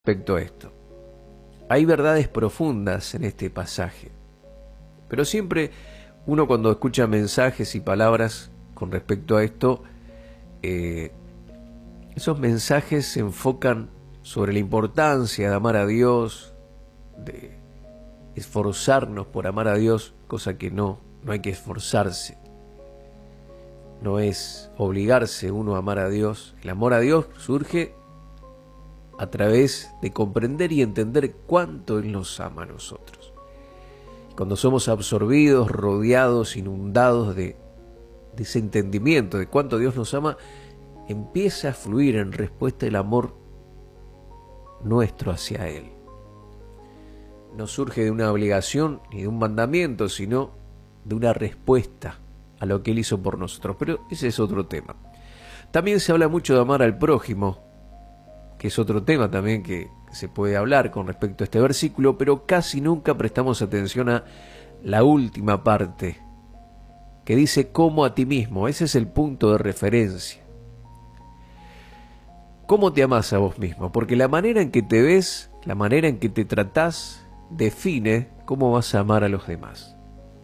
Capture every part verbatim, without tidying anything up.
respecto a esto. Hay verdades profundas en este pasaje, pero siempre uno cuando escucha mensajes y palabras con respecto a esto, eh, esos mensajes se enfocan sobre la importancia de amar a Dios, de esforzarnos por amar a Dios, cosa que no, no hay que esforzarse. No es obligarse uno a amar a Dios. El amor a Dios surge a través de comprender y entender cuánto Él nos ama a nosotros. Cuando somos absorbidos, rodeados, inundados de, de ese entendimiento de cuánto Dios nos ama, empieza a fluir en respuesta el amor nuestro hacia Él. No surge de una obligación ni de un mandamiento, sino de una respuesta a lo que Él hizo por nosotros. Pero ese es otro tema. También se habla mucho de amar al prójimo, que es otro tema también que se puede hablar con respecto a este versículo, pero casi nunca prestamos atención a la última parte, que dice como a ti mismo. Ese es el punto de referencia. ¿Cómo te amás a vos mismo? Porque la manera en que te ves, la manera en que te tratás, define cómo vas a amar a los demás.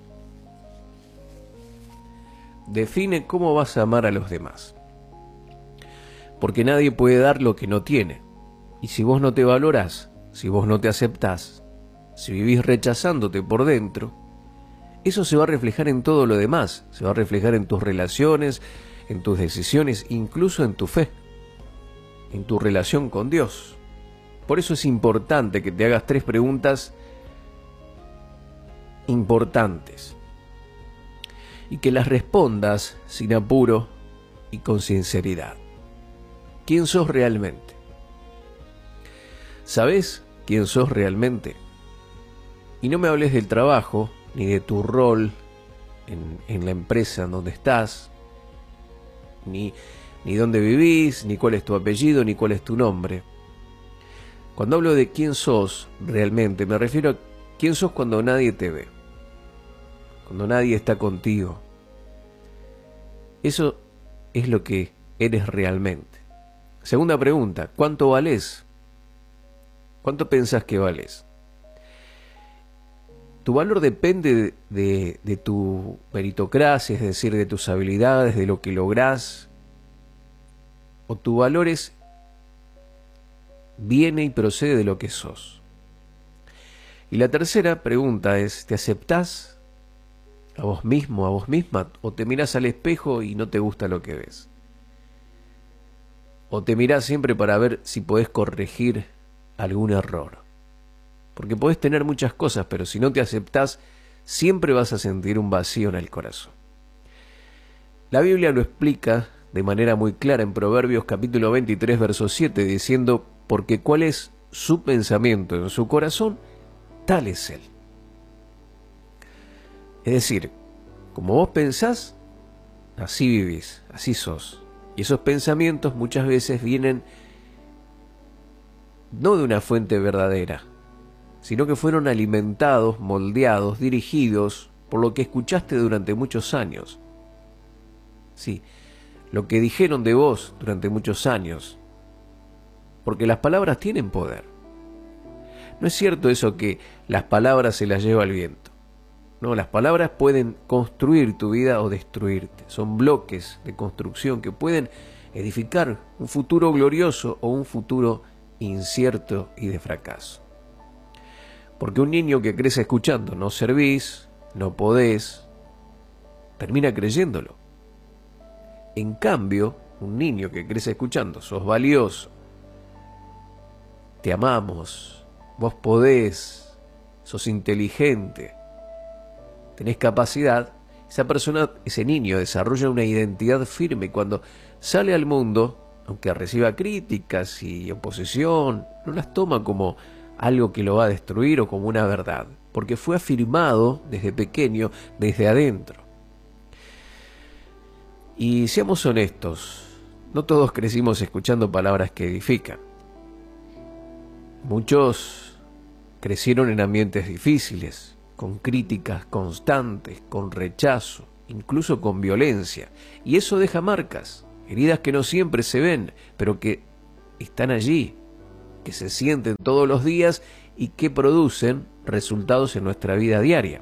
Define cómo vas a amar a los demás. Porque nadie puede dar lo que no tiene. Y si vos no te valorás, si vos no te aceptás, si vivís rechazándote por dentro, eso se va a reflejar en todo lo demás. Se va a reflejar en tus relaciones, en tus decisiones, incluso en tu fe, en tu relación con Dios. Por eso es importante que te hagas tres preguntas importantes y que las respondas sin apuro y con sinceridad. ¿Quién sos realmente? ¿Sabés quién sos realmente? Y no me hables del trabajo, ni de tu rol en, en la empresa en donde estás, ni, ni dónde vivís, ni cuál es tu apellido, ni cuál es tu nombre. Cuando hablo de quién sos realmente, me refiero a quién sos cuando nadie te ve, cuando nadie está contigo. Eso es lo que eres realmente. Segunda pregunta, ¿cuánto valés? ¿Cuánto pensás que valés? Tu valor depende de, de, de tu meritocracia, es decir, de tus habilidades, de lo que lográs. O tu valor es, viene y procede de lo que sos. Y la tercera pregunta es, ¿te aceptás a vos mismo, a vos misma? ¿O te mirás al espejo y no te gusta lo que ves? ¿O te mirás siempre para ver si podés corregir algún error? Porque podés tener muchas cosas, pero si no te aceptás, siempre vas a sentir un vacío en el corazón. La Biblia lo explica de manera muy clara en Proverbios capítulo veintitrés, verso siete, diciendo, porque cuál es su pensamiento en su corazón, tal es él. Es decir, como vos pensás, así vivís, así sos. Y esos pensamientos muchas veces vienen no de una fuente verdadera, sino que fueron alimentados, moldeados, dirigidos por lo que escuchaste durante muchos años. Sí, lo que dijeron de vos durante muchos años. Porque las palabras tienen poder. No es cierto eso que las palabras se las lleva el viento. No, las palabras pueden construir tu vida o destruirte. Son bloques de construcción que pueden edificar un futuro glorioso o un futuro incierto y de fracaso. Porque un niño que crece escuchando no servís, no podés, termina creyéndolo. En cambio, un niño que crece escuchando sos valioso, te amamos, vos podés, sos inteligente, tenés capacidad, esa persona, ese niño desarrolla una identidad firme y cuando sale al mundo, aunque reciba críticas y oposición, no las toma como algo que lo va a destruir o como una verdad, porque fue afirmado desde pequeño, desde adentro. Y seamos honestos, no todos crecimos escuchando palabras que edifican. Muchos crecieron en ambientes difíciles, con críticas constantes, con rechazo, incluso con violencia. Y eso deja marcas, heridas que no siempre se ven, pero que están allí, que se sienten todos los días y que producen resultados en nuestra vida diaria.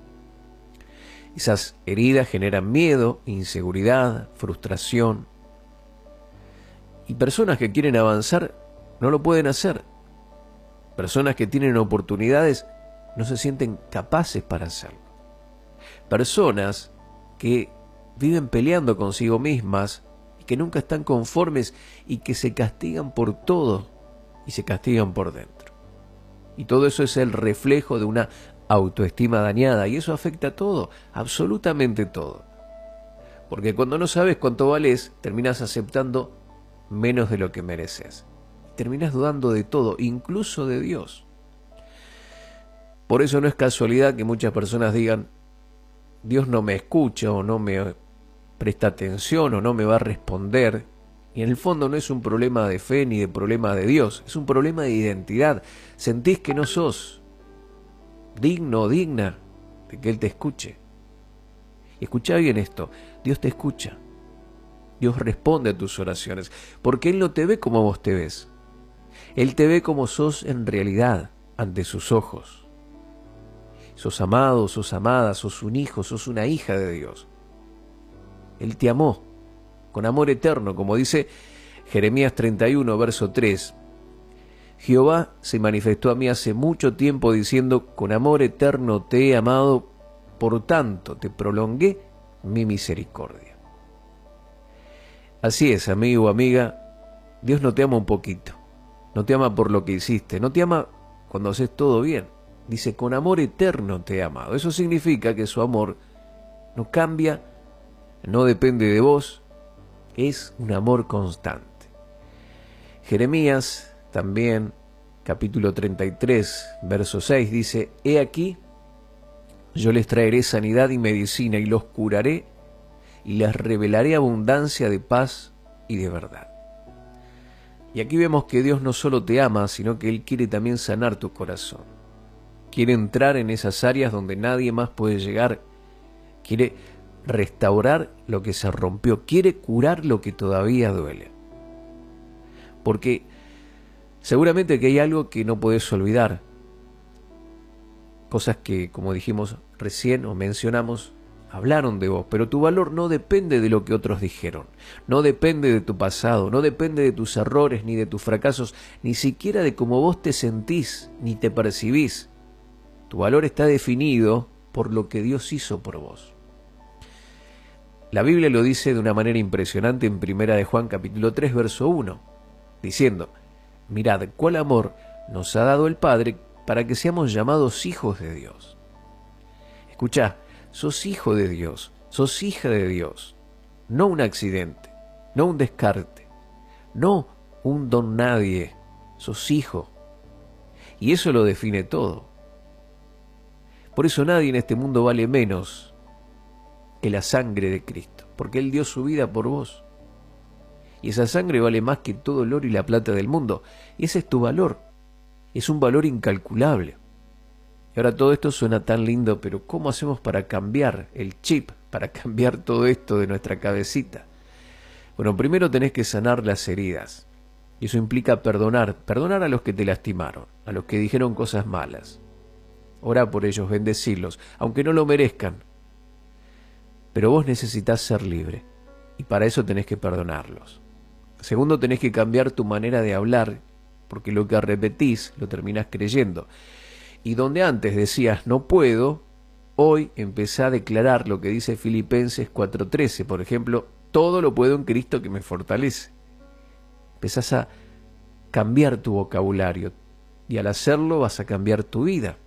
Esas heridas generan miedo, inseguridad, frustración. Y personas que quieren avanzar no lo pueden hacer. Personas que tienen oportunidades no se sienten capaces para hacerlo. Personas que viven peleando consigo mismas y que nunca están conformes y que se castigan por todo y se castigan por dentro. Y todo eso es el reflejo de una autoestima dañada, y eso afecta a todo, absolutamente todo. Porque cuando no sabes cuánto vales, terminas aceptando menos de lo que mereces. Terminas dudando de todo, incluso de Dios. Por eso no es casualidad que muchas personas digan: Dios no me escucha, o no me presta atención, o no me va a responder. Y en el fondo no es un problema de fe ni de problema de Dios, es un problema de identidad. Sentís que no sos digno o digna de que Él te escuche. Y escuchá bien esto: Dios te escucha. Dios responde a tus oraciones, porque Él no te ve como vos te ves. Él te ve como sos en realidad ante sus ojos. Sos amado, sos amada, sos un hijo, sos una hija de Dios. Él te amó con amor eterno, como dice Jeremías treinta y uno, verso tres. Jehová se manifestó a mí hace mucho tiempo diciendo: con amor eterno te he amado, por tanto te prolongué mi misericordia. Así es, amigo o amiga, Dios no te ama un poquito, no te ama por lo que hiciste, no te ama cuando haces todo bien. Dice: con amor eterno te he amado. Eso significa que su amor no cambia, no depende de vos, es un amor constante. Jeremías también, capítulo treinta y tres, verso seis, dice: he aquí, yo les traeré sanidad y medicina, y los curaré, y les revelaré abundancia de paz y de verdad. Y aquí vemos que Dios no solo te ama, sino que Él quiere también sanar tu corazón. Quiere entrar en esas áreas donde nadie más puede llegar. Quiere restaurar lo que se rompió. Quiere curar lo que todavía duele. Porque seguramente que hay algo que no podés olvidar. Cosas que, como dijimos recién o mencionamos, hablaron de vos, pero tu valor no depende de lo que otros dijeron, no depende de tu pasado, no depende de tus errores ni de tus fracasos, ni siquiera de cómo vos te sentís ni te percibís. Tu valor está definido por lo que Dios hizo por vos. La Biblia lo dice de una manera impresionante en Primera de Juan capítulo tres, verso uno, diciendo: mirad cuál amor nos ha dado el Padre para que seamos llamados hijos de Dios. Escuchá, sos hijo de Dios, sos hija de Dios, no un accidente, no un descarte, no un don nadie, sos hijo. Y eso lo define todo. Por eso nadie en este mundo vale menos que la sangre de Cristo, porque Él dio su vida por vos. Y esa sangre vale más que todo el oro y la plata del mundo. Y ese es tu valor, es un valor incalculable. Y ahora todo esto suena tan lindo, pero ¿cómo hacemos para cambiar el chip, para cambiar todo esto de nuestra cabecita? Bueno, primero tenés que sanar las heridas. Y eso implica perdonar, perdonar a los que te lastimaron, a los que dijeron cosas malas. Orá por ellos, bendecirlos, aunque no lo merezcan. Pero vos necesitas ser libre, y para eso tenés que perdonarlos. Segundo, tenés que cambiar tu manera de hablar, porque lo que repetís lo terminás creyendo. Y donde antes decías no puedo, hoy empezá a declarar lo que dice Filipenses cuatro trece, por ejemplo: todo lo puedo en Cristo que me fortalece. Empezás a cambiar tu vocabulario, y al hacerlo vas a cambiar tu vida.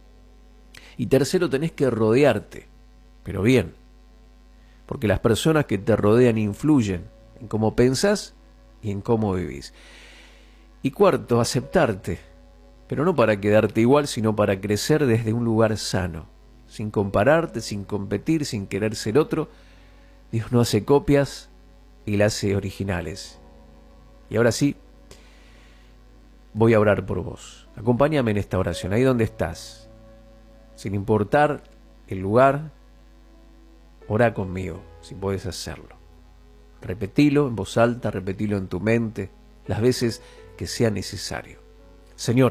Y tercero, tenés que rodearte, pero bien, porque las personas que te rodean influyen en cómo pensás y en cómo vivís. Y cuarto, aceptarte, pero no para quedarte igual, sino para crecer desde un lugar sano, sin compararte, sin competir, sin querer ser otro. Dios no hace copias, Él hace originales. Y ahora sí, voy a orar por vos. Acompáñame en esta oración, ahí donde estás, sin importar el lugar. Orá conmigo, si podés hacerlo. Repetilo en voz alta, repetilo en tu mente, las veces que sea necesario. Señor,